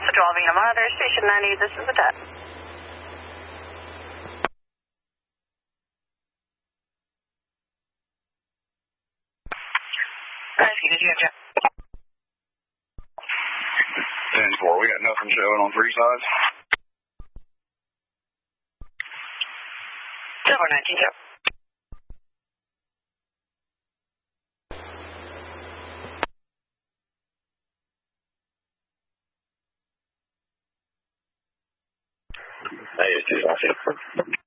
Central Monitor, Station 90, this is the test. Did you have 10-4, we got nothing showing on three sides. 19, yep. Hey, it's 2,